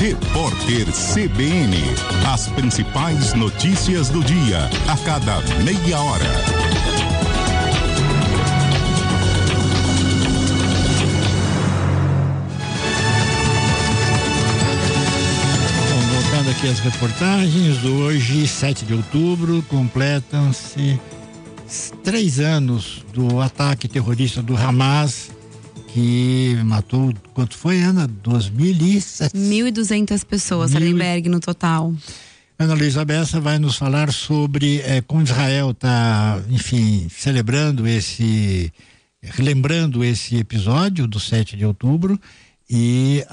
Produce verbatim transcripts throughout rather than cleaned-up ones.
Repórter C B N. As principais notícias do dia, a cada meia hora. Bom, voltando aqui às reportagens, hoje, sete de outubro, completam-se três anos do ataque terrorista do Hamas, que matou, quanto foi, Ana? dois mil e sete mil e duzentas pessoas, Sardenberg, no total. Ana Luísa Bessa vai nos falar sobre é, como Israel está, enfim, celebrando esse, relembrando esse episódio do sete de outubro e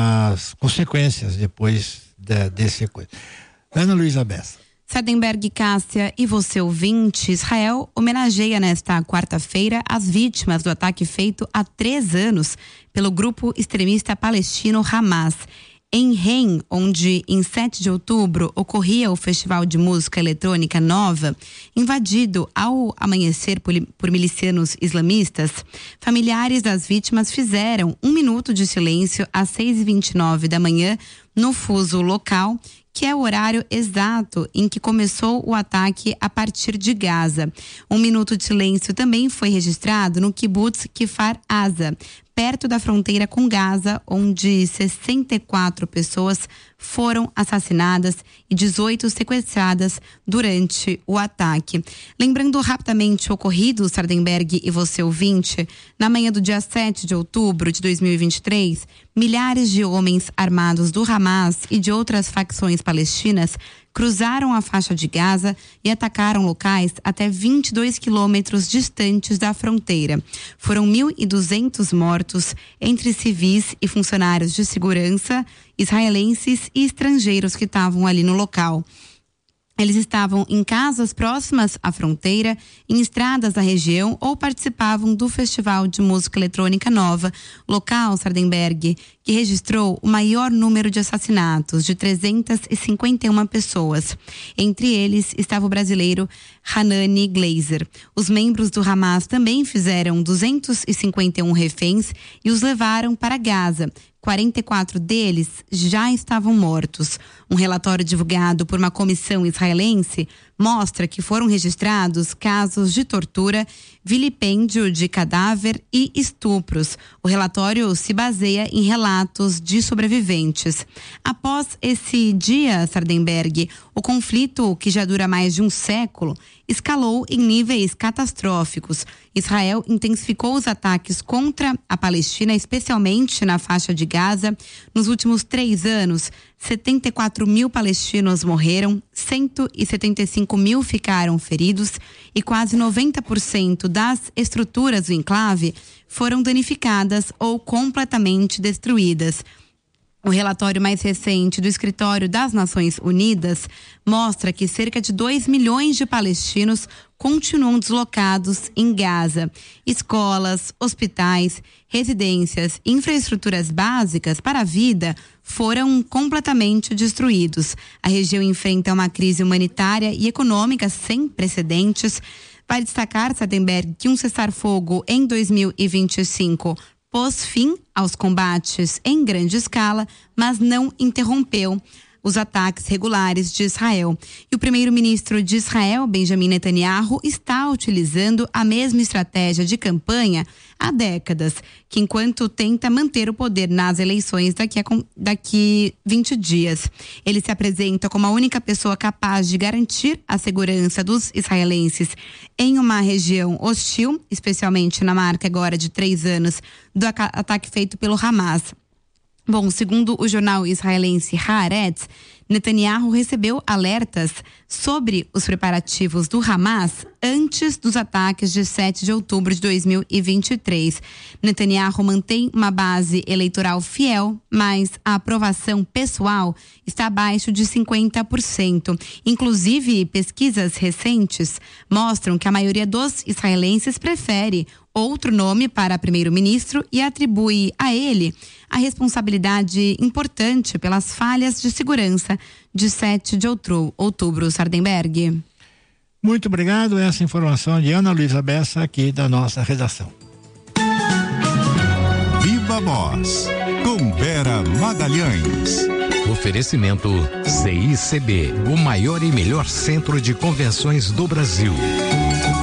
as consequências depois da, desse coisa. Ana Luísa Bessa. Sardenberg, Cássia e você ouvinte, Israel homenageia nesta quarta-feira as vítimas do ataque feito há três anos pelo grupo extremista palestino Hamas. Em Reim, onde em sete de outubro ocorria o Festival de Música Eletrônica Nova, invadido ao amanhecer por, por milicianos islamistas, familiares das vítimas fizeram um minuto de silêncio às seis e vinte e nove da manhã no fuso local, que é o horário exato em que começou o ataque a partir de Gaza. Um minuto de silêncio também foi registrado no kibbutz Kfar Aza, perto da fronteira com Gaza, onde sessenta e quatro pessoas foram assassinadas e dezoito sequestradas durante o ataque. Lembrando rapidamente o ocorrido, Sardenberg e você ouvinte, na manhã do dia sete de outubro de dois mil e vinte e três, milhares de homens armados do Hamas e de outras facções palestinas cruzaram a faixa de Gaza e atacaram locais até vinte e dois quilômetros distantes da fronteira. Foram mil e duzentos mortos entre civis e funcionários de segurança, israelenses e estrangeiros que estavam ali no local. Eles estavam em casas próximas à fronteira, em estradas da região ou participavam do Festival de Música Eletrônica Nova, local, Sardenberg, que registrou o maior número de assassinatos, de trezentas e cinquenta e uma pessoas. Entre eles estava o brasileiro Hanani Glazer. Os membros do Hamas também fizeram duzentos e cinquenta e um reféns e os levaram para Gaza. quarenta e quatro deles já estavam mortos. Um relatório divulgado por uma comissão israelense mostra que foram registrados casos de tortura, vilipêndio de cadáver e estupros. O relatório se baseia em relatos de sobreviventes. Após esse dia, Sardenberg, o conflito, que já dura mais de um século, escalou em níveis catastróficos. Israel intensificou os ataques contra a Palestina, especialmente na faixa de Gaza. Nos últimos três anos, setenta e quatro mil palestinos morreram, cento e setenta e cinco mil ficaram feridos e quase noventa por cento das estruturas do enclave foram danificadas ou completamente destruídas. O relatório mais recente do Escritório das Nações Unidas mostra que cerca de dois milhões de palestinos continuam deslocados em Gaza. Escolas, hospitais, residências, infraestruturas básicas para a vida foram completamente destruídos. A região enfrenta uma crise humanitária e econômica sem precedentes. Vale destacar, Sardenberg, que um cessar-fogo em dois mil e vinte e cinco pôs fim aos combates em grande escala, mas não interrompeu os ataques regulares de Israel. E o primeiro-ministro de Israel, Benjamin Netanyahu, está utilizando a mesma estratégia de campanha há décadas, que enquanto tenta manter o poder nas eleições daqui a daqui vinte dias. Ele se apresenta como a única pessoa capaz de garantir a segurança dos israelenses em uma região hostil, especialmente na marca agora de três anos do ataque feito pelo Hamas. Bom, segundo o jornal israelense Haaretz, Netanyahu recebeu alertas sobre os preparativos do Hamas antes dos ataques de sete de outubro de dois mil e vinte e três. Netanyahu mantém uma base eleitoral fiel, mas a aprovação pessoal está abaixo de cinquenta por cento. Inclusive, pesquisas recentes mostram que a maioria dos israelenses prefere outro nome para primeiro-ministro e atribui a ele a responsabilidade importante pelas falhas de segurança de sete de outubro, Sardenberg. Muito obrigado. Essa informação de Ana Luísa Bessa, aqui da nossa redação. Viva Voz, com Vera Magalhães. Oferecimento C I C B, o maior e melhor centro de convenções do Brasil.